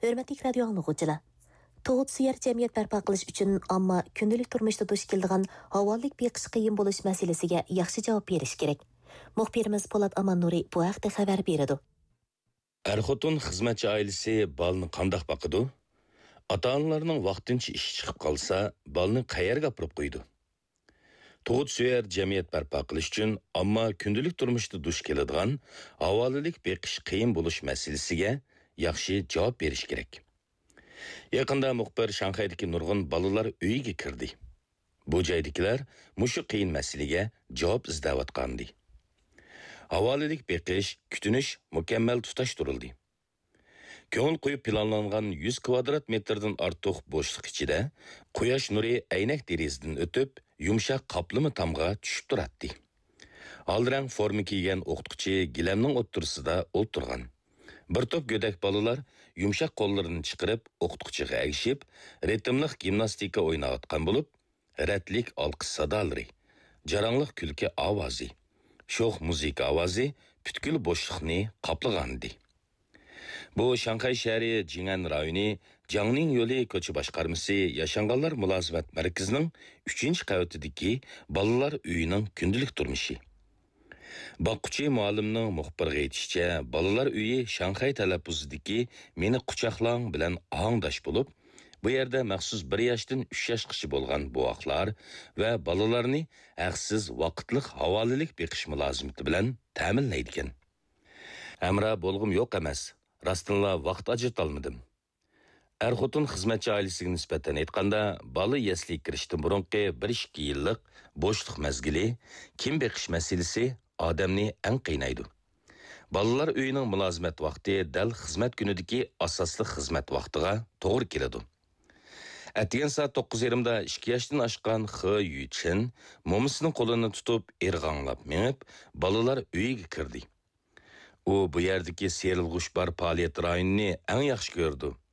Hörmətli radio anlıqçılar. Toğut suyar cəmiyyət bərpa qilish üçün amma gündəlik turmuşda duş keldigan havollik beqish qiyin bo'lish masalasiga yaxshi javob berish kerak. Muxbirimiz Polat Amannuri bu haqda xabar beradi. Er-xotin xizmatchi ailasi balni qandaq baqidi? Ata-onalarning vaqtincha ish chiqib qolsa, balni qayerga olib qo'ydi? To'g'ut suyar jamiyat barpo qilish uchun ammo kundalik turmushda duch keladigan havolilik beqish qiyin bo'lish masalasiga yaxshi javob berish kerak. Yaqinda muxbir Shanxaydagi nurg'un bolalar uyiga kirdi. Bu joydagilar mushu qiyin masalaga javob izlayotgandi. Havolilik beqish, kutinish mukammal tutashtirildi. Ko'ngil qo'yib planlangan 100 kvadrat metrdan ortiq bo'shliq ichida quyosh nuri aynak derazadan o'tib, yumshoq qoplama tomga tushib turadi. Aldirang forma kiygan o'qituvchi gilamning o'ttirisida o'tirgan. Bir top go'dak bolalar yumshoq qo'llarini chiqarib o'qituvchiga agishib, ritmlik gimnastika o'ynayotgan bo'lib, ratlik olqish sadolari, jarangliq kulki ovozi, sho'x muzika ovozi butkul bo'shliqni qoplagandi. Bu Shanxay shahri Jingan rayoni Jiangning yo'li ko'cha boshqarmasi Yashanganlar mulozimat markazining 3-qavatidagi bolalar uyining kundalik turmushi. Boqquchi muallimning muxbirga aytishicha, bolalar uyi Shanxay talaffuzidagi meni quchoqlang bilan ongdash bo'lib, bu yerda maxsus 1 yoshdan 3 yoshgacha bo'lgan buvoqlar va bolalarni haqsiz vaqtliq havolilik beqish mulozimati bilan ta'minlaydi ekan. Amra bo'lg'im yo'q emas. Rastınla vaqt ajratolmadim. Er-xotin xizmatchi ailasiga nisbatan aytganda, bola yasliga kirishdan burunqi 1-2 yillik bo'shliq mezgili kim beqish masalasi odamni eng qiynaydi. Bolalar uyining mulozimat vaqti dal xizmat kunidagi asosli xizmat vaqtiga to'g'ri keladi. Atgan soat 9:30da 2 yoshdan oshgan He Yuchen mo'misining qo'lini tutib irg'anglab menib, bolalar uyiga kirdi. U bu yerdagi serilg'ush bar faoliyat rayonini eng yaxshi ko'rdi.